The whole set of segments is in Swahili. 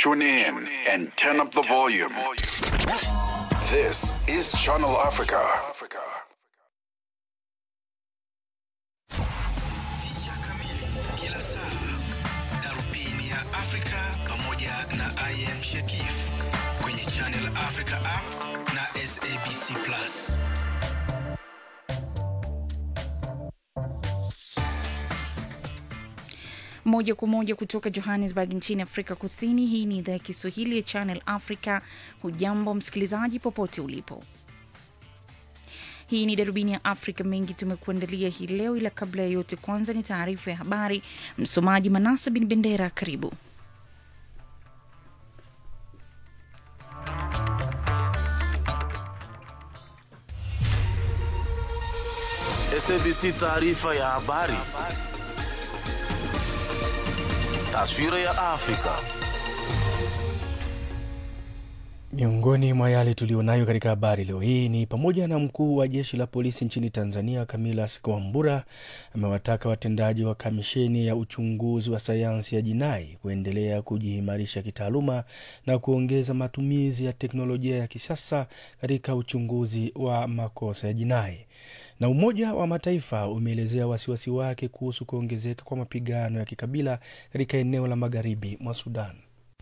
Tune in and turn up the volume. This is Channel Africa. Picha kamili kila saa, darubini ya Afrika pamoja na I am Shakif kwenye Channel Africa app na SABC Plus. Moja kwa moja kutoka Johannesburg nchini Afrika Kusini. Hii ni idhaa ya Kiswahili ya Channel Africa. Hujambo msikilizaji popote ulipo. Hii ni darubini ya Afrika, mengi tumekuandalia hii leo, ila kabla ya yote kwanza ni taarifa ya habari. Msomaji Manasa bin Bendera, karibu. SABC taarifa ya habari. Taswira ya Afrika. Miongoni mwa yale tulionayo katika habari leo hii ni pamoja na mkuu wa jeshi la polisi nchini Tanzania Camillus Kwambura amewataka watendaji wa kamisheni ya uchunguzi wa sayansi ya jinai kuendelea kujiimarisha kitaaluma na kuongeza matumizi ya teknolojia ya kisasa katika uchunguzi wa makosa ya jinai. Na Umoja wa Mataifa umeelezea wasiwasi wake kuhusu kuongezeka kwa mapigano ya kikabila katika eneo la magharibi mwa Sudan.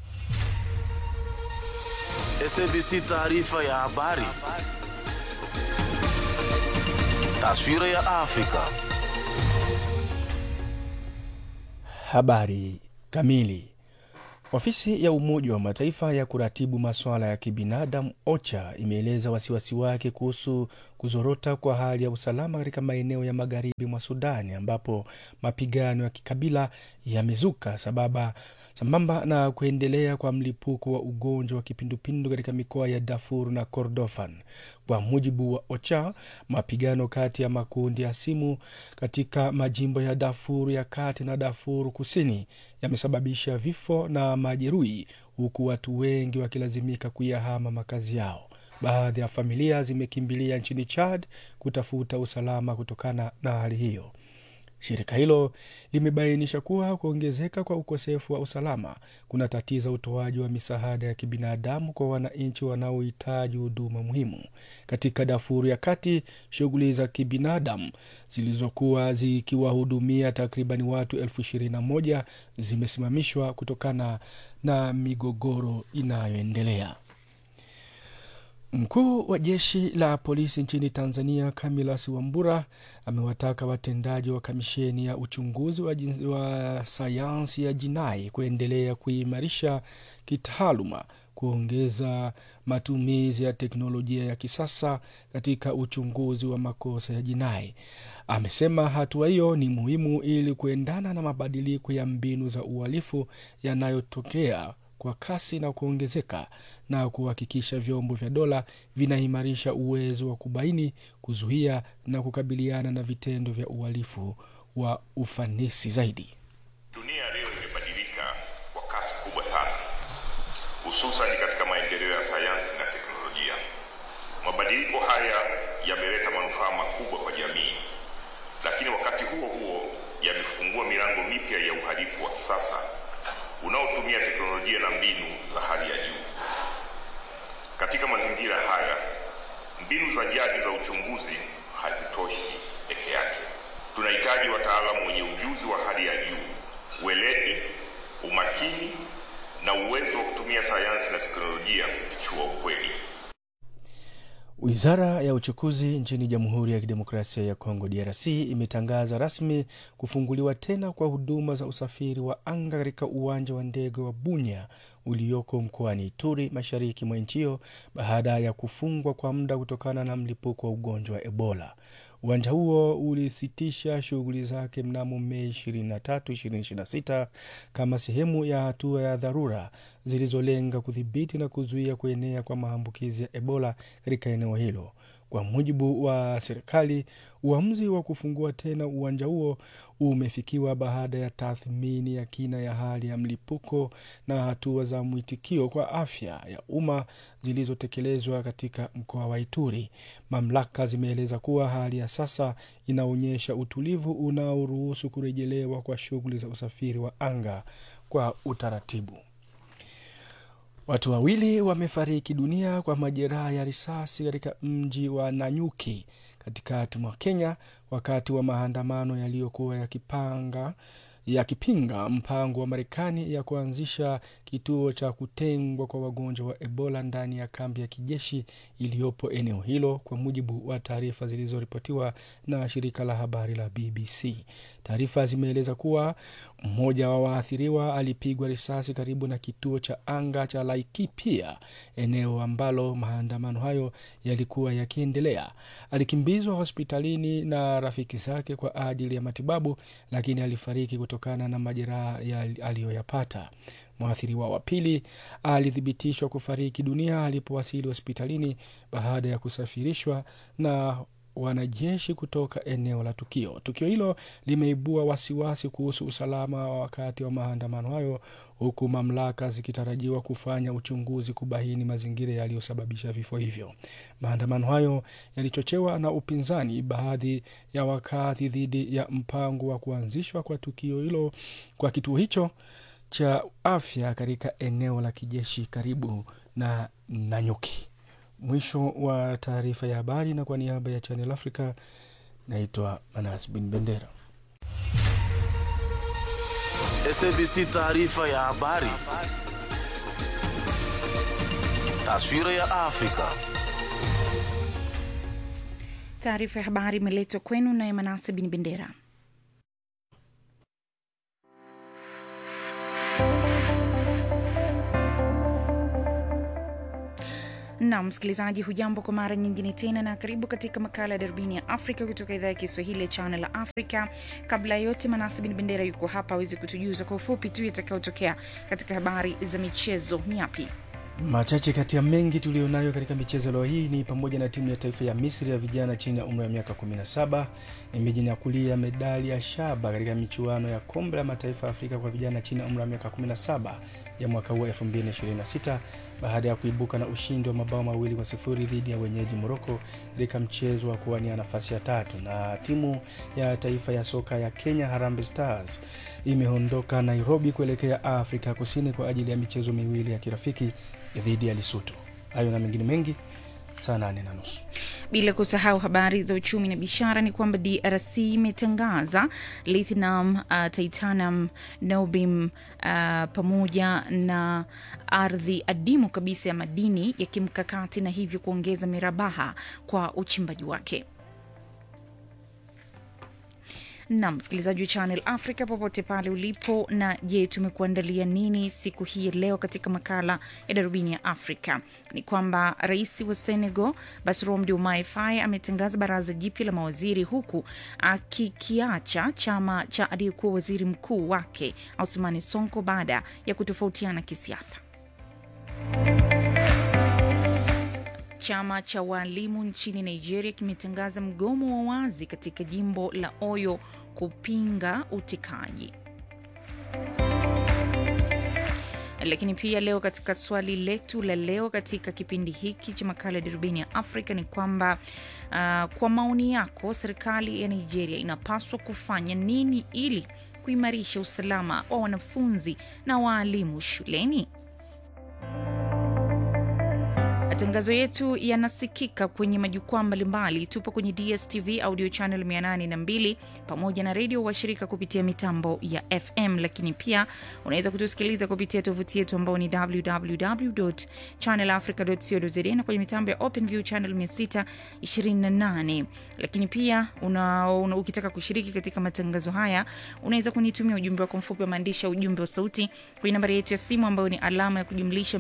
SABC taarifa ya habari. Taswira ya Afrika. Habari kamili. Ofisi ya Umoja wa Mataifa ya kuratibu masuala ya kibinadamu OCHA imeeleza wasiwasi wake kuhusu kuzorota kwa hali ya usalama katika maeneo ya magharibi mwa Sudani, ambapo mapigano ya kikabila yamezuka sambamba na kuendelea kwa mlipuko wa ugonjwa wa kipindupindu katika mikoa ya Darfur na Kordofan. Kwa mujibu wa OCHA, mapigano kati ya makundi ya simu katika majimbo ya Darfur ya kati na Darfur kusini yamesababisha vifo na majeruhi, huku watu wengi wakilazimika kuyahama makazi yao. Baadhi ya familia zimekimbilia nchini Chad kutafuta usalama kutokana na hali hiyo. Shirika hilo limebainisha kuwa kuongezeka kwa ukosefu wa usalama kuna tatiza utoaji wa misaada ya kibinadamu kwa wananchi wanaohitaji huduma muhimu. Katika Darfur ya kati, shughuli za kibinadamu zilizokuwa zikiwahudumia takriban watu 21,000 zimesimamishwa kutokana na migogoro inayoendelea. Mkuu wa jeshi la polisi nchini Tanzania Camillus Kwambura amewataka watendaji wa kamisheni ya uchunguzi wa sayansi ya jinai kuendelea kuimarisha kitaaluma, kuongeza matumizi ya teknolojia ya kisasa katika uchunguzi wa makosa ya jinai. Amesema hatua hiyo ni muhimu ili kuendana na mabadiliko ya mbinu za uhalifu yanayotokea kwa kasi na kuongezeka, na kuhakikisha vyombo vya dola vinaimarisha uwezo wa kubaini, kuzuia na kukabiliana na vitendo vya uhalifu wa ufanisi zaidi. Dunia leo imebadilika kwa kasi kubwa sana, hususan katika maendeleo ya sayansi na teknolojia. Mabadiliko haya yameleta manufaa makubwa kwa jamii, lakini wakati huo huo yamefungua milango mipya ya uhalifu wa kisasa unaotumia teknolojia na mbinu za hali ya juu. Katika mazingira haya, mbinu za jadi za uchunguzi hazitoshi peke yake. Tunahitaji wataalamu wenye ujuzi wa hali ya juu, weledi, umakini na uwezo wa kutumia sayansi na teknolojia kufichua ukweli. Wizara ya uchukuzi nchini Jamhuri ya Kidemokrasia ya Kongo DRC imetangaza rasmi kufunguliwa tena kwa huduma za usafiri wa anga katika uwanja wa ndege wa Bunia ulioko mkoani Ituri, mashariki mwa nchi hiyo, baada ya kufungwa kwa muda kutokana na mlipuko wa ugonjwa wa Ebola. Uwanja huo ulisitisha shughuli zake mnamo Mei 23, 2026 kama sehemu ya hatua ya dharura zilizolenga kudhibiti na kuzuia kuenea kwa maambukizi ya Ebola katika eneo hilo. Kwa mujibu wa serikali, uamuzi wa kufungua tena uwanja huo umefikiwa baada ya tathmini ya kina ya hali ya mlipuko na hatua za mwitikio kwa afya ya umma zilizotekelezwa katika mkoa wa Ituri. Mamlaka zimeeleza kuwa hali ya sasa inaonyesha utulivu unaoruhusu kurejelewa kwa shughuli za usafiri wa anga kwa utaratibu. Watu wawili wamefariki dunia kwa majeraha ya risasi katika mji wa Nanyuki katikati mwa Kenya wakati wa maandamano yaliyokuwa yakipinga mpango wa Marekani ya kuanzisha kituo cha kutengwa kwa wagonjwa wa Ebola ndani ya kambi ya kijeshi iliyopo eneo hilo, kwa mujibu wa taarifa zilizoripotiwa na shirika la habari la BBC. Taarifa zimeeleza kuwa mmoja wa waathiriwa alipigwa risasi karibu na kituo cha anga cha Laikipia, eneo ambalo maandamano hayo yalikuwa yakiendelea. Alikimbizwa hospitalini na rafiki zake kwa ajili ya matibabu, lakini alifariki kutokana na majeraha aliyoyapata. Mwathiriwa wa pili alithibitishwa kufariki dunia alipowasili hospitalini baada ya kusafirishwa na wanajeshi kutoka eneo la tukio. Tukio hilo limeibua wasiwasi kuhusu usalama wakati wa maandamano hayo, huku mamlaka zikitarajiwa kufanya uchunguzi kubaini mazingira yaliyosababisha vifo hivyo. Maandamano hayo yalichochewa na upinzani baadhi ya wakati dhidi ya mpango wa kuanzishwa kwa kituo hicho cha afya katika eneo la kijeshi karibu na Nanyuki. Mwisho wa taarifa ya habari, na kwa niaba ya Channel Africa naitwa Manas bin Bendera. SABC taarifa ya habari. Taswira ya Afrika. Taarifa ya habari imeletwa kwenu na Manas bin Bendera. Na msikilizaji, hujambo kwa mara nyingine tena na karibu katika makala ya Darubini ya Afrika kutoka idhaa ya Kiswahili ya Channel la Africa. Kabla yote, Manase bin Bendera yuko hapa aweze kutujuza kwa ufupi tu yatakayotokea katika habari za michezo. Ni yapi? Machache kati ya mengi tulionayo katika michezo leo hii ni pamoja na timu ya taifa ya Misri ya vijana chini ya umri wa miaka 17 imejinyakulia medali ya shaba katika michuano ya kombe la mataifa ya Afrika kwa vijana chini ya umri wa miaka 17 ya mwaka huu 2026 baada ya kuibuka na ushindi wa mabao 2-0 dhidi ya wenyeji Morocco katika mchezo wa kuwania nafasi ya 3. Na timu ya taifa ya soka ya Kenya Harambee Stars imeondoka Nairobi kuelekea Afrika Kusini kwa ajili ya michezo miwili ya kirafiki dhidi ya Lesotho. Hayo na mengine mengi saa 8:30. Bila kusahau habari za uchumi na biashara ni kwamba DRC imetangaza lithium, titanium, niobium pamoja na ardhi adimu kabisa ya madini ya kimkakati na hivyo kuongeza mirabaha kwa uchimbaji wake. Na msikilizaji wa Channel Africa popote pale ulipo, na je, tumekuandalia nini siku hii leo katika makala ya Darubini ya Afrika? Ni kwamba rais wa Senegal Bassirou Diomaye Faye ametangaza baraza jipya la mawaziri huku akikiacha chama cha aliyekuwa waziri mkuu wake Ousmane Sonko baada ya kutofautiana kisiasa. Chama cha walimu nchini Nigeria kimetangaza mgomo wa wazi katika jimbo la Oyo kupinga utekaji. Lakini pia leo katika swali letu la leo katika kipindi hiki cha makala ya Darubini ya Afrika ni kwamba kwa maoni yako, serikali ya Nigeria inapaswa kufanya nini ili kuimarisha usalama wa wanafunzi na walimu shuleni? Matangazo yetu yanasikika kwenye majukwaa mbalimbali. Tupo kwenye DSTV audio channel 802 pamoja na radio washirika kupitia mitambo ya FM, lakini pia unaweza kutusikiliza kupitia tovuti yetu ambao ni www.channelafrica.co.za na kwenye mitambo ya OpenView channel 628. Lakini pia ukitaka kushiriki katika matangazo haya unaweza kunitumia ujumbe wako mfupi wa maandishi, ujumbe wa sauti kwenye nambari yetu ya simu ambayo ni alama ya kujumlisha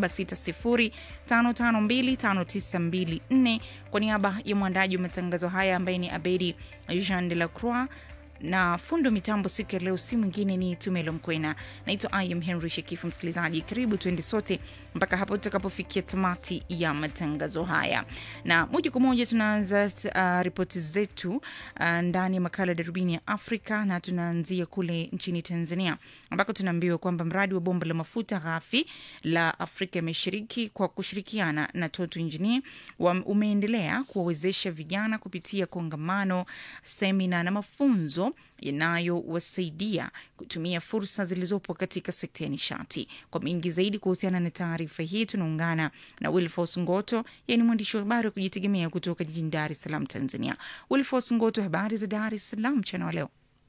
276055259254. Kwa niaba ya mwandaji wa matangazo haya ambaye ni Abedi Jean de la Croix na fundo mitambo siku ya leo si mwingine ni Tumelo Mkwena. Naitwa I am Henry Shekifu. Msikilizaji, karibu tuende sote mpaka hapo tutakapofikia tamati ya matangazo haya. Na moja kwa moja tunaanza ripoti zetu ndani ya makala Darubini ya Afrika, na tunaanzia kule nchini Tanzania ambako tunaambiwa kwamba mradi wa bomba la mafuta ghafi la Afrika ya Mashariki kwa kushirikiana na Total Engineer umeendelea kuwawezesha vijana kupitia kongamano, semina na mafunzo mafunzo yanayowasaidia kutumia fursa zilizopo katika sekta ya nishati. Kwa mengi zaidi kuhusiana na taarifa hii tunaungana na Wilfos Ngoto, yeye ni mwandishi wa habari wa kujitegemea kutoka jijini Dar es Salaam, Tanzania. Wilfos Ngoto, habari za Dar es Salaam mchana wa leo?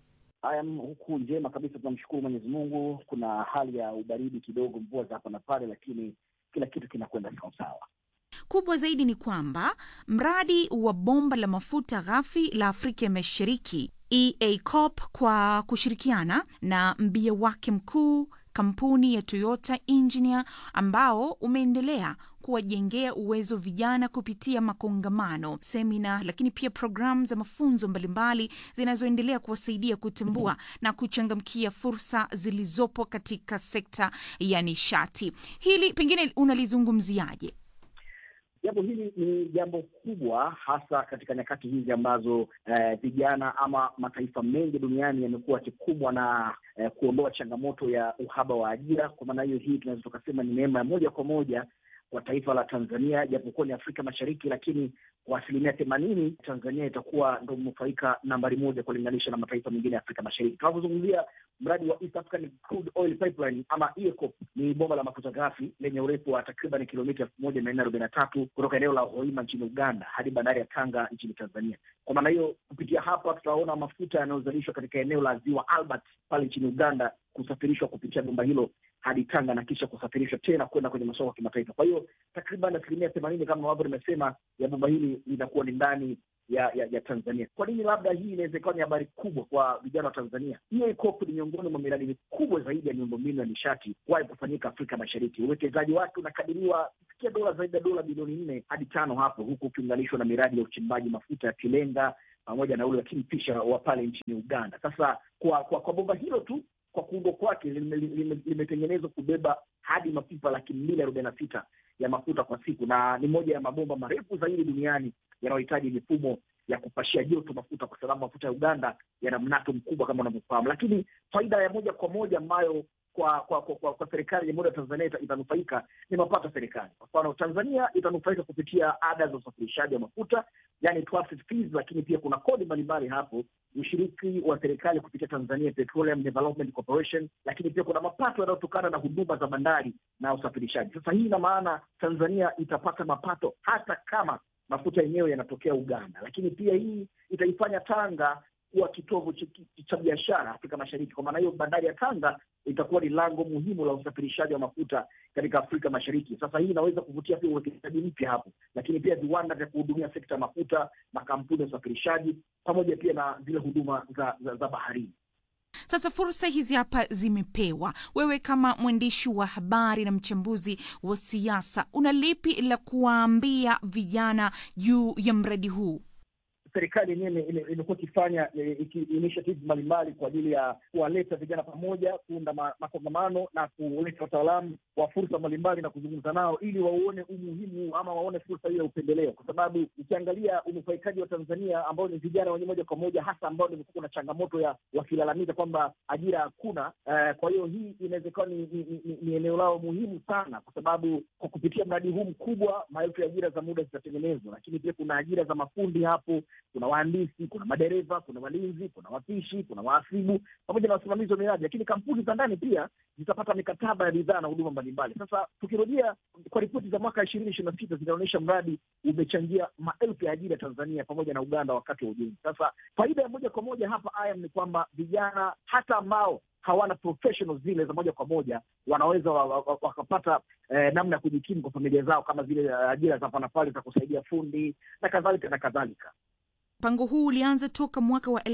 Huku njema kabisa, tunamshukuru Mwenyezi Mungu. Kuna hali ya ubaridi kidogo, mvua za hapa na pale, lakini kila kitu kinakwenda sawa. Kubwa zaidi ni kwamba mradi wa bomba la mafuta ghafi la Afrika Mashariki EACOP kwa kushirikiana na mbia wake mkuu kampuni ya Toyota Engineer, ambao umeendelea kuwajengea uwezo vijana kupitia makongamano, semina, lakini pia programu za mafunzo mbalimbali zinazoendelea kuwasaidia kutambua na kuchangamkia fursa zilizopo katika sekta ya nishati. Hili pengine unalizungumziaje? Jambo hili ni jambo kubwa, hasa katika nyakati hizi ambazo vijana ama mataifa mengi duniani yamekuwa yakikumbwa na kuondoa changamoto ya uhaba wa ajira. Kwa maana hiyo, hii tunaweza tukasema ni neema ya moja kwa moja kwa taifa la Tanzania, japokuwa ni Afrika Mashariki, lakini kwa 80% Tanzania itakuwa ndo mnufaika nambari moja kulinganisha na mataifa mengine ya Afrika Mashariki. Tunapozungumzia mradi wa East African Crude Oil Pipeline ama EACOP, ni bomba la mafuta ghafi lenye urefu wa takriban kilomita 1443 kutoka eneo la Hoima nchini Uganda hadi bandari ya Tanga nchini Tanzania. Kwa maana hiyo, kupitia hapa tutaona mafuta yanayozalishwa katika eneo la Ziwa Albert pale nchini Uganda kusafirishwa kupitia bomba hilo hadi Tanga na kisha kusafirishwa tena kwenda kwenye masoko ya kimataifa. Kwa hiyo takriban 80% kama ambavyo nimesema ya bomba hili linakuwa ni ndani ya Tanzania. Kwa nini labda hii inawezekana ni habari kubwa kwa vijana wa Tanzania? EACOP ni miongoni mwa miradi mikubwa zaidi ya miundombinu ya nishati kuwahi kufanyika Afrika Mashariki. Uwekezaji wake unakadiriwa kufikia zaidi ya dola bilioni 4 hadi 5 hapo, huku ukiunganishwa na miradi ya uchimbaji mafuta ya Kilenga pamoja na ule wa Kingfisher wa pale nchini Uganda. Sasa kwa bomba hilo tu, kwa kuundwa kwake, limetengenezwa kubeba hadi mapipa 246 ya mafuta kwa siku, na ni moja ya mabomba marefu zaidi duniani yanayohitaji mifumo ya kupashia joto mafuta, kwa sababu mafuta ya Uganda yana mnato mkubwa kama unavyofahamu. Lakini faida ya moja kwa moja ambayo kwa serikali ya Jamhuri ya Tanzania itanufaika ni mapato ya serikali. Kwa mfano, Tanzania itanufaika kupitia ada za usafirishaji wa mafuta, yani transit fees, lakini pia kuna kodi mbalimbali hapo, ushiriki wa serikali kupitia Tanzania Petroleum Development Corporation, lakini pia kuna mapato yanayotokana na huduma za bandari na usafirishaji. Sasa hii ina maana Tanzania itapata mapato hata kama mafuta yenyewe yanatokea Uganda, lakini pia hii itaifanya Tanga kuwa kitovu cha biashara Afrika Mashariki. Kwa maana hiyo, bandari ya Tanga itakuwa ni lango muhimu la usafirishaji wa mafuta katika Afrika Mashariki. Sasa hii inaweza kuvutia pia uwekezaji mpya hapo, lakini pia viwanda vya kuhudumia sekta ya mafuta, makampuni ya usafirishaji, pamoja pia na zile huduma za baharini. Sasa fursa hizi hapa zimepewa. Wewe kama mwandishi wa habari na mchambuzi wa siasa, una lipi la kuwaambia vijana juu ya mradi huu? Serikali yenyewe imekuwa ikifanya initiatives mbalimbali kwa ajili ya kuwaleta vijana pamoja, kuunda makongamano na kuleta wataalamu wa fursa mbalimbali na kuzungumza nao ili waone umuhimu ama waone fursa hiyo ya upendeleo. Kwa sababu ukiangalia unufaikaji wa Tanzania ambao ni vijana wenye moja kwa moja, hasa ambao nimekuwa na changamoto ya wakilalamika kwamba ajira hakuna. Kwa hiyo hii inawezekana ni eneo lao muhimu sana, kwa sababu kwa kupitia mradi huu mkubwa maelfu ya ajira za muda zitatengenezwa, lakini pia kuna ajira za mafundi hapo, kuna wahandisi, kuna madereva, kuna walinzi, kuna wapishi, kuna wahasibu pamoja na wasimamizi wa miradi, lakini kampuni za ndani pia zitapata mikataba ya bidhaa na huduma mbalimbali. Sasa tukirudia kwa ripoti za mwaka 2026 zinaonyesha mradi umechangia maelfu ya ajira Tanzania pamoja na Uganda wakati wa ujenzi. Sasa faida ya moja kwa moja hapa ni kwamba vijana hata ambao hawana professionals zile za moja kwa moja wanaweza wakapata namna ya kujikimu kwa familia zao, kama zile ajira za hapa na pale za kusaidia fundi na kadhalika na kadhalika. Mpango huu ulianza toka mwaka wa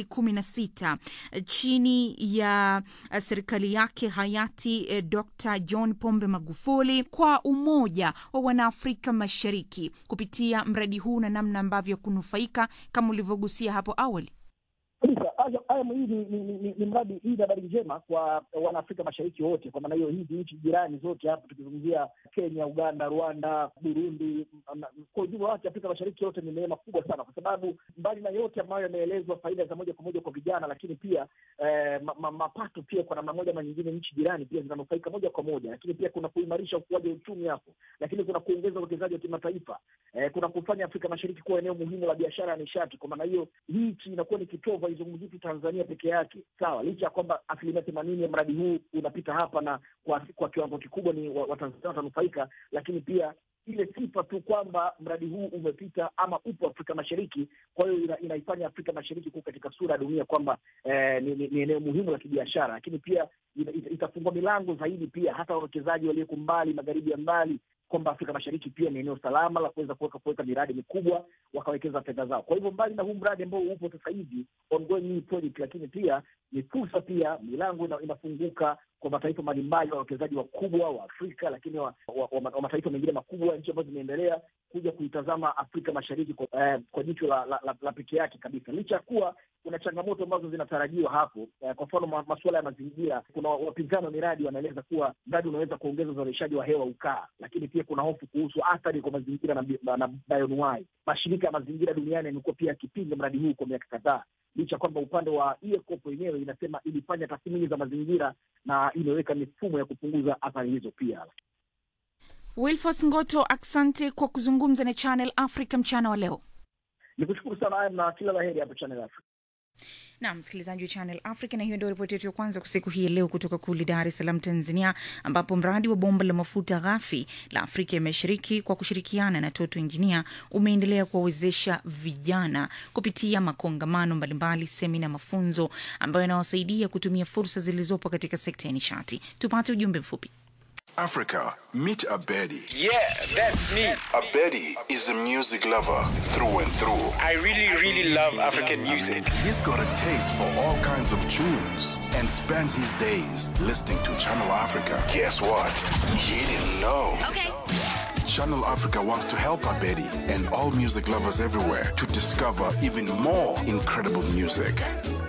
2016 chini ya serikali yake hayati Dr. John Pombe Magufuli, kwa umoja wa Wanaafrika Mashariki kupitia mradi huu na namna ambavyo kunufaika kama ulivyogusia hapo awali. Haya hii ni mradi, hii ni habari njema kwa wana Afrika Mashariki wote. Kwa maana hiyo hizi nchi jirani zote hapa tukizungumzia Kenya, Uganda, Rwanda, Burundi, kwa ujumla wake Afrika Mashariki yote ni neema kubwa sana, kwa sababu mbali na yote ambayo yameelezwa faida za moja kwa moja kwa vijana, lakini pia mapato pia kwa namna moja ama nyingine nchi jirani pia zinanufaika moja kwa moja, lakini pia kuna kuimarisha ukuaji wa uchumi hapo, lakini kuna kuongeza uwekezaji wa kimataifa, kuna kufanya Afrika Mashariki kuwa eneo muhimu la biashara ya nishati. Kwa maana hiyo hii inakuwa ni kitovu, haizungumzii tu Tanzania peke yake, sawa, licha ya kwamba 80% ya mradi huu unapita hapa na kwa kiwango kikubwa ni Watanzania watanufaika, lakini pia ile sifa tu kwamba mradi huu umepita ama upo Afrika Mashariki, kwa hiyo inaifanya Afrika Mashariki kuwa katika sura ya dunia kwamba ni eneo muhimu la kibiashara, lakini pia itafungua milango zaidi pia hata wawekezaji walioko mbali, magharibi ya mbali, kwamba Afrika Mashariki pia ni eneo salama la kuweza kuweka miradi mikubwa wakawekeza fedha zao. Kwa hivyo mbali na huu mradi ambao upo sasa hivi ongoing project, lakini pia ni fursa, pia milango inafunguka kwa mataifa mbalimbali, wawekezaji wakubwa wa Afrika, lakini wa mataifa mengine makubwa, nchi ambazo zimeendelea kuja kuitazama Afrika Mashariki kwa jicho la pekee yake kabisa, licha ya kuwa kuna changamoto ambazo zinatarajiwa hapo. Kwa mfano masuala ya mazingira, kuna wapinzani wa miradi wanaeleza kuwa mradi unaweza kuongeza uzalishaji wa hewa ukaa, lakini pia kuna hofu kuhusu athari kwa mazingira na bioanuwai. Mashirika ya mazingira duniani yamekuwa pia yakipinga mradi huu kwa miaka kadhaa, licha kwamba upande wa EACOP wenyewe inasema ilifanya tathmini za mazingira na imeweka mifumo ya kupunguza athari hizo pia. Wilfos Ngoto, asante kwa kuzungumza na Channel Africa mchana wa leo. Nikushukuru sana na kila laheri hapo Channel Africa. Na msikilizaji wa Channel Africa, na hiyo ndio ripoti yetu ya kwanza kwa siku hii leo kutoka kule Dar es Salaam, Tanzania, ambapo mradi wa bomba la mafuta ghafi la Afrika ya Mashariki kwa kushirikiana na Total Engineer umeendelea kuwawezesha vijana kupitia makongamano mbalimbali, semina, mafunzo ambayo yanawasaidia kutumia fursa zilizopo katika sekta ya nishati. Tupate ujumbe mfupi. Africa, meet Abedi. Yeah, that's me. Abedi is a music lover through and through. I really love African music. He's got a taste for all kinds of tunes and spends his days listening to Channel Africa. Guess what? He didn't know. Okay. Channel Africa wants to help Abedi and all music lovers everywhere to discover even more incredible music.